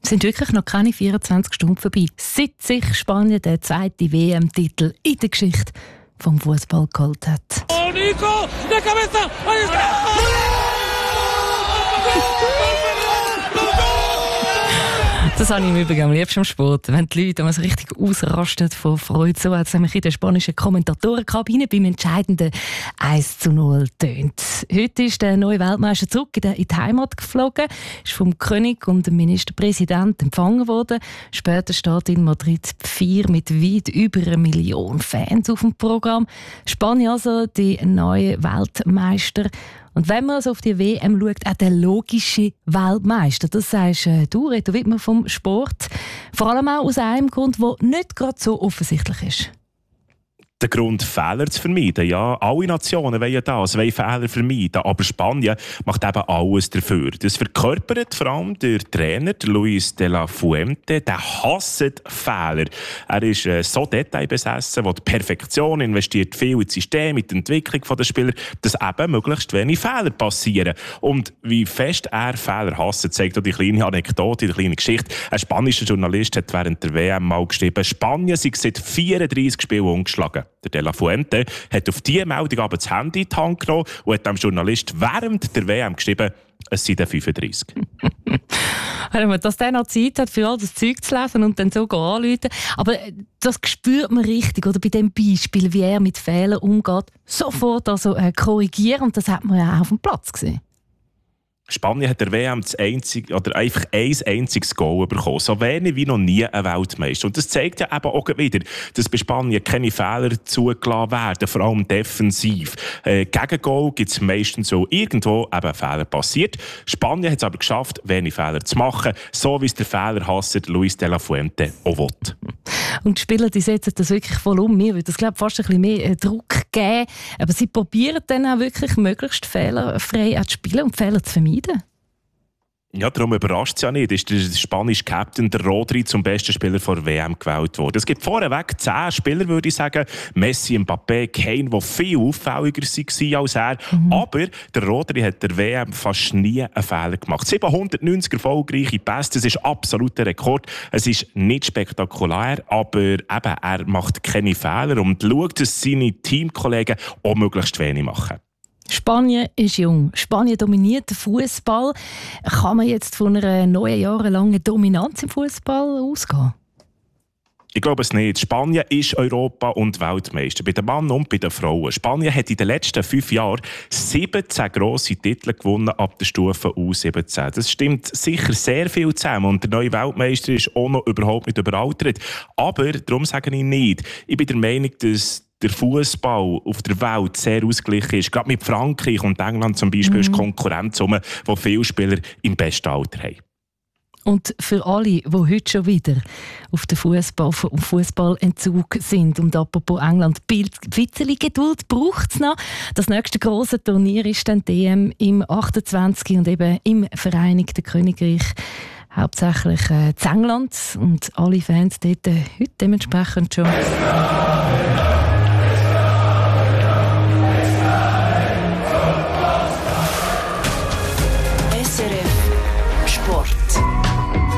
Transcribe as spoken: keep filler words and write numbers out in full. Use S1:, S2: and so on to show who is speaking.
S1: Es sind wirklich noch keine vierundzwanzig Stunden vorbei, seit sich Spanien den zweiten W M-Titel in der Geschichte vom Fußball geholt hat.
S2: Oh Nico, der Cabeza! Ahí está!
S1: Das habe ich im Übrigen am liebsten im Sport, wenn die Leute so richtig ausrasten vor Freude. So hat es nämlich in der spanischen Kommentatorenkabine beim entscheidenden eins zu null tönt. Heute ist der neue Weltmeister zurück in die Heimat geflogen, ist vom König und dem Ministerpräsident empfangen worden. Später steht in Madrid die Feier mit weit über einer Million Fans auf dem Programm. Spanien also die neue Weltmeister. Und wenn man also auf die W M schaut, auch der logische Weltmeister. Das sagst äh, du, Reto Wittmer vom Sport. Vor allem auch aus einem Grund, der nicht gerade so offensichtlich ist.
S3: Der Grund, Fehler zu vermeiden. Ja, alle Nationen wollen das, wollen Fehler vermeiden. Aber Spanien macht eben alles dafür. Das verkörpert vor allem der Trainer, der Luis de la Fuente. Der hasst Fehler. Er ist äh, so detailbesessen, wo die Perfektion investiert viel ins System, in die Entwicklung der Spieler, dass eben möglichst wenig Fehler passieren. Und wie fest er Fehler hasst, zeigt auch die kleine Anekdote, die kleine Geschichte. Ein spanischer Journalist hat während der W M mal geschrieben, Spanien sei seit vierunddreissig Spielen ungeschlagen. Der De La Fuente hat auf diese Meldung aber das Handy in die Hand genommen und hat dem Journalist während der W M geschrieben, es seien fünfunddreissig.
S1: Wenn man das dann noch Zeit hat, für all das Zeug zu lesen und dann so anrufen. Aber das spürt man richtig, oder bei dem Beispiel, wie er mit Fehlern umgeht, sofort also äh, korrigieren. Und das hat man ja auch auf dem Platz gesehen.
S3: Spanien hat der W M das einzige, oder einfach ein einziges Goal bekommen. So wenig wie noch nie ein Weltmeister. Und das zeigt ja eben auch wieder, dass bei Spanien keine Fehler zugelassen werden, vor allem defensiv. Äh, gegen Goal gibt es meistens so irgendwo eben Fehler passiert. Spanien hat es aber geschafft, wenig Fehler zu machen, so wie es der Fehlerhasser Luis de la Fuente auch will.
S1: Und die Spieler, die setzen das wirklich voll um. Mir würde das, glaube ich, fast ein bisschen mehr Druck geben. Aber sie probieren dann auch wirklich möglichst fehlerfrei zu spielen und Fehler zu vermeiden.
S3: Ja, darum überrascht es ja nicht, ist der spanische Captain, der Rodri, zum besten Spieler der W M gewählt worden. Es gibt vorweg zehn Spieler, würde ich sagen. Messi, Mbappé, Kane, die viel auffälliger waren als er. Mhm. Aber der Rodri hat der W M fast nie einen Fehler gemacht. siebenhundertneunzig erfolgreiche Pässe, das ist absoluter Rekord. Es ist nicht spektakulär, aber eben, er macht keine Fehler und schaut, dass seine Teamkollegen auch möglichst wenig machen.
S1: Spanien ist jung. Spanien dominiert den Fußball. Kann man jetzt von einer neuen jahrelangen Dominanz im Fußball ausgehen?
S3: Ich glaube es nicht. Spanien ist Europa- und Weltmeister. Bei den Männern und bei den Frauen. Spanien hat in den letzten fünf Jahren siebzehn grosse Titel gewonnen ab der Stufe U siebzehn. Das stimmt sicher sehr viel zusammen. Und der neue Weltmeister ist auch noch überhaupt nicht überaltert. Aber darum sage ich nicht. Ich bin der Meinung, dass der Fußball auf der Welt sehr ausgeglichen ist. Gerade mit Frankreich und England zum Beispiel mhm. ist Konkurrenz um, wo viele Spieler im besten Alter haben.
S1: Und für alle, die heute schon wieder auf den Fußball, auf Fußballentzug sind, und apropos England, ein bisschen Geduld braucht es noch. Das nächste grosse Turnier ist dann D M im achtundzwanzig und eben im Vereinigten Königreich. Hauptsächlich äh, in England und alle Fans dort äh, heute dementsprechend schon